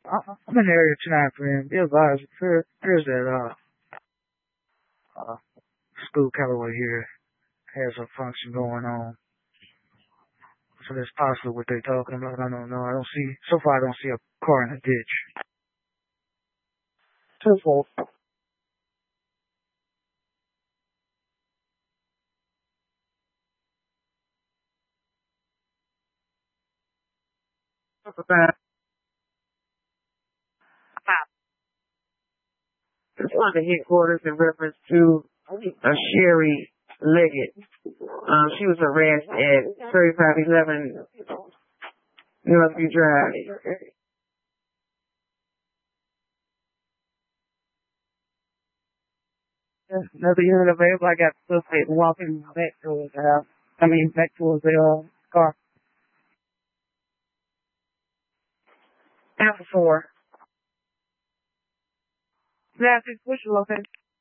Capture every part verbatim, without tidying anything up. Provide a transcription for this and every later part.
I- I'm in area two nine three and be advised, there, there's that, uh, uh, school Callaway here has a function going on. So that's possibly what they're talking about. I don't know. I don't see, so far I don't see a car in a ditch. Two four. It's on the headquarters in reference to a Sherry Leggett. Um, she was arrested at thirty-five eleven Northview Drive. There's another unit available. I got the suspect walking back towards the house. I mean, back towards the uh, car. Alpha four. Nancy, what's your location?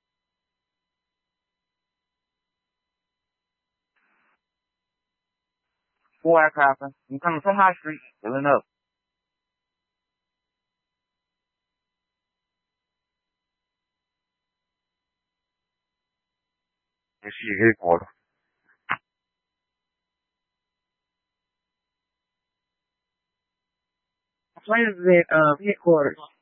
Four copper. I'm coming from High Street. Filling up. This is headquarters. Plans is at um, headquarters.